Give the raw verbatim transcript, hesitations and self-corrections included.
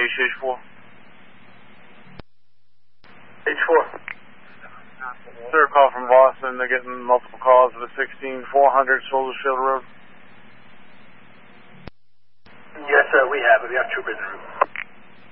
H H four. H four. Third call from Boston. They're getting multiple calls of the sixteen four hundred Soldier Field Road. Yes, sir, we have it. We have troopers en route.